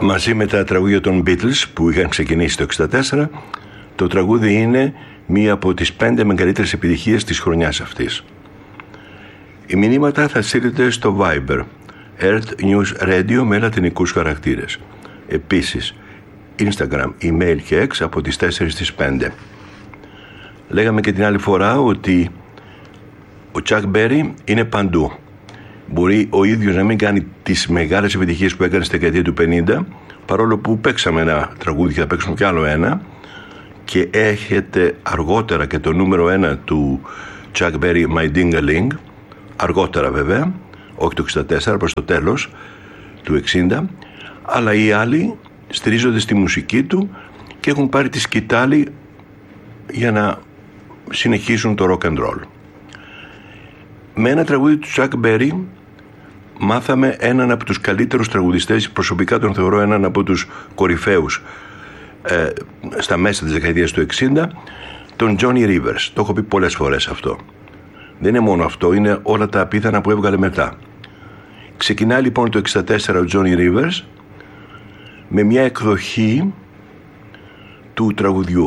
Μαζί με τα τραγούδια των Beatles που είχαν ξεκινήσει το 1964, το τραγούδι είναι μία από τις 5 μεγαλύτερες επιτυχίες της χρονιάς αυτής. Οι μηνύματα θα στείλετε στο Viber Earth News Radio με λατινικούς χαρακτήρες. Επίσης Instagram, email και X από τις 4 στις 5. Λέγαμε και την άλλη φορά ότι ο Chuck Berry είναι παντού. Μπορεί ο ίδιος να μην κάνει τις μεγάλες επιτυχίες που έκανε στη δεκαετία του 50, παρόλο που παίξαμε ένα τραγούδι και θα παίξουμε κι άλλο ένα, και έχετε αργότερα και το νούμερο 1 του Chuck Berry, My Ding-a-Ling, αργότερα βέβαια, όχι το 64, προς το τέλος του 60, αλλά οι άλλοι στηρίζονται στη μουσική του και έχουν πάρει τη σκητάλη για να συνεχίσουν το rock and roll. Με ένα τραγούδι του Chuck Berry μάθαμε έναν από τους καλύτερους τραγουδιστές, προσωπικά τον θεωρώ έναν από τους κορυφαίους στα μέσα της δεκαετίας του 60, τον Johnny Rivers. Το έχω πει πολλές φορές αυτό. Δεν είναι μόνο αυτό, είναι όλα τα απίθανα που έβγαλε μετά. Ξεκινάει λοιπόν το 64 ο Johnny Rivers με μια εκδοχή του τραγουδιού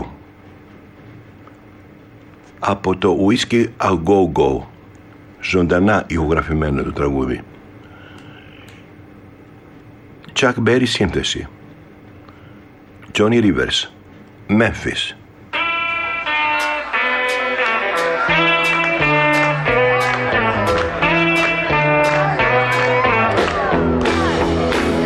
από το Whiskey A Go Go, ζωντανά ηχογραφημένο το τραγούδι. Chuck Berry σύνθεση, Johnny Rivers, Memphis.